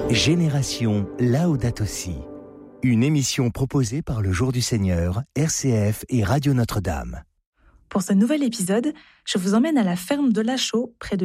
Génération Laudato Si. Une émission proposée par le Jour du Seigneur, RCF et Radio Notre-Dame. Pour ce nouvel épisode, je vous emmène à la ferme de Lachaud, près de